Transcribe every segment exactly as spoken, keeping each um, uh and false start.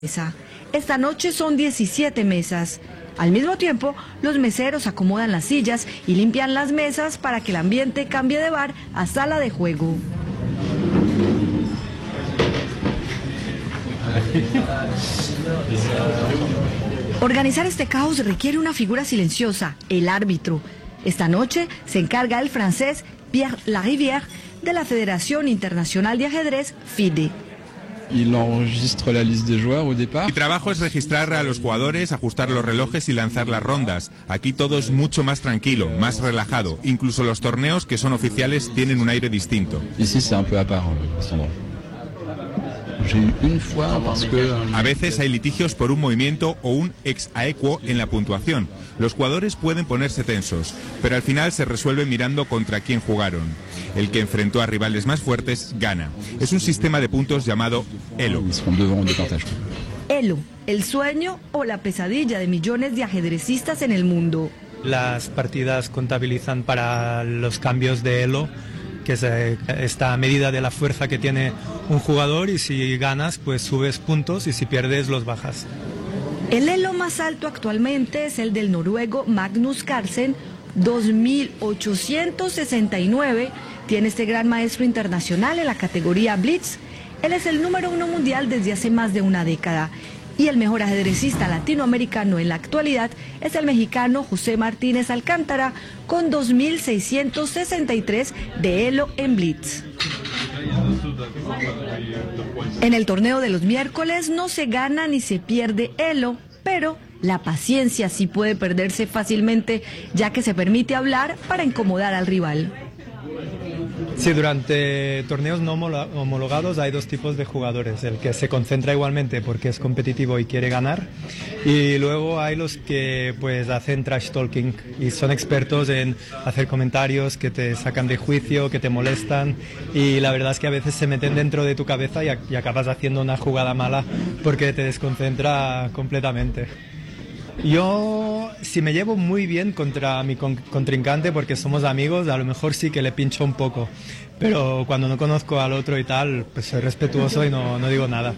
mesa. Esta noche son diecisiete mesas. Al mismo tiempo, los meseros acomodan las sillas y limpian las mesas para que el ambiente cambie de bar a sala de juego. Organizar este caos requiere una figura silenciosa, el árbitro. Esta noche se encarga el francés Pierre Larivière de la Federación Internacional de Ajedrez, F I D E. Il enregistre la liste des joueurs au départ. Mi trabajo es registrar a los jugadores, ajustar los relojes y lanzar las rondas. Aquí todo es mucho más tranquilo, más relajado. Incluso los torneos que son oficiales tienen un aire distinto. Ici c'est un peu à part, cet endroit. J'ai eu une fois parce que... A veces hay litigios por un movimiento o un ex aequo en la puntuación. Los jugadores pueden ponerse tensos, pero al final se resuelve mirando contra quién jugaron. El que enfrentó a rivales más fuertes gana. Es un sistema de puntos llamado Elo. Elo, el sueño o la pesadilla de millones de ajedrecistas en el mundo. Las partidas contabilizan para los cambios de Elo, que es esta medida de la fuerza que tiene un jugador, y si ganas pues subes puntos y si pierdes los bajas. El elo más alto actualmente es el del noruego Magnus Carlsen, dos mil ochocientos sesenta y nueve. Tiene este gran maestro internacional en la categoría Blitz. Él es el número uno mundial desde hace más de una década. Y el mejor ajedrecista latinoamericano en la actualidad es el mexicano José Martínez Alcántara, con dos mil seiscientos sesenta y tres de elo en Blitz. En el torneo de los miércoles no se gana ni se pierde elo, pero la paciencia sí puede perderse fácilmente, ya que se permite hablar para incomodar al rival. Sí, durante torneos no homologados hay dos tipos de jugadores: el que se concentra igualmente porque es competitivo y quiere ganar, y luego hay los que pues hacen trash talking y son expertos en hacer comentarios que te sacan de juicio, que te molestan, y la verdad es que a veces se meten dentro de tu cabeza y, y acabas haciendo una jugada mala porque te desconcentra completamente. Yo, si me llevo muy bien contra mi contrincante porque somos amigos, a lo mejor sí que le pincho un poco, pero cuando no conozco al otro y tal, pues soy respetuoso y no, no digo nada.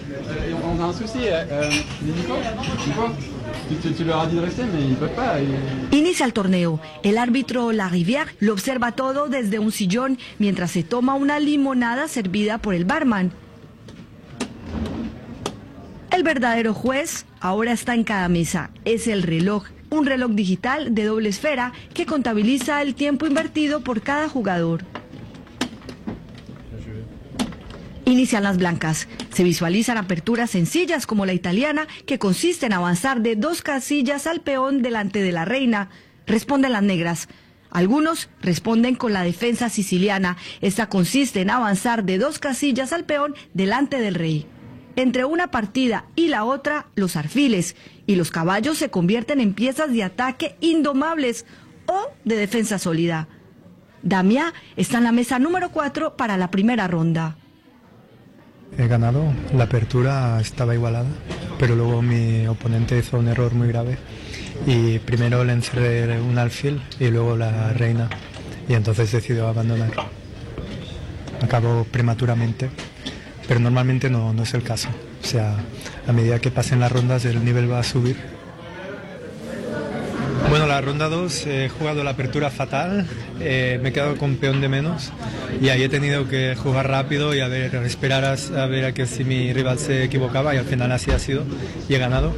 Inicia el torneo. El árbitro Larivière lo observa todo desde un sillón mientras se toma una limonada servida por el barman. El verdadero juez ahora está en cada mesa. Es el reloj, un reloj digital de doble esfera que contabiliza el tiempo invertido por cada jugador. Inician las blancas. Se visualizan aperturas sencillas como la italiana, que consiste en avanzar de dos casillas al peón delante de la reina. Responden las negras. Algunos responden con la defensa siciliana. Esta consiste en avanzar de dos casillas al peón delante del rey. Entre una partida y la otra, los alfiles y los caballos se convierten en piezas de ataque indomables o de defensa sólida. Damià está en la mesa número cuatro para la primera ronda. He ganado, la apertura estaba igualada, pero luego mi oponente hizo un error muy grave y primero le encerré un alfil y luego la reina, y entonces decidió abandonar. Acabó prematuramente. Pero normalmente no, no es el caso. O sea, a medida que pasen las rondas el nivel va a subir. Bueno, la ronda dos he jugado la apertura fatal, eh, me he quedado con peón de menos y ahí he tenido que jugar rápido y a ver, esperar a, a ver a que si mi rival se equivocaba, y al final así ha sido y he ganado.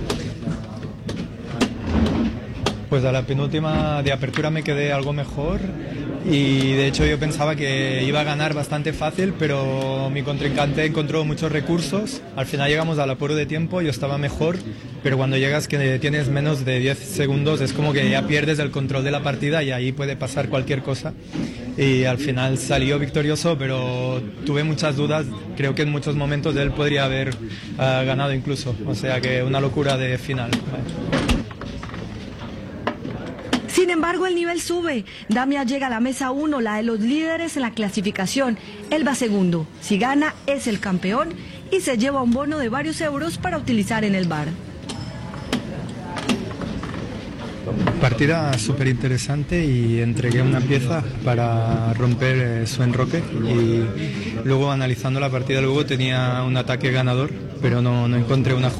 Pues a la penúltima de apertura me quedé algo mejor y de hecho yo pensaba que iba a ganar bastante fácil, pero mi contrincante encontró muchos recursos. Al final llegamos al apuro de tiempo, yo estaba mejor, pero cuando llegas que tienes menos de diez segundos es como que ya pierdes el control de la partida y ahí puede pasar cualquier cosa. Y al final salió victorioso, pero tuve muchas dudas. Creo que en muchos momentos él podría haber uh, ganado incluso, o sea que una locura de final. Sin embargo, el nivel sube. Damià llega a la mesa uno, la de los líderes en la clasificación. Él va segundo. Si gana, es el campeón y se lleva un bono de varios euros para utilizar en el bar. Partida súper interesante y entregué una pieza para romper eh, su enroque y luego analizando la partida luego tenía un ataque ganador, pero no, no encontré una